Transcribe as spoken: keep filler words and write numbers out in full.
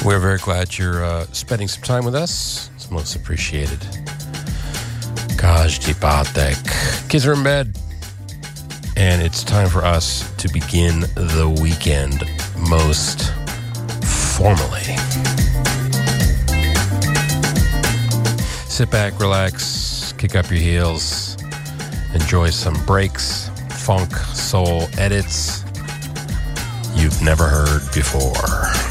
We're very glad you're uh, spending some time with us. It's most appreciated. Kaj Dipatek. Kids are in bed. And it's time for us to begin the weekend most formally. Sit back, relax, kick up your heels, enjoy some breaks, funk, soul edits you've never heard before.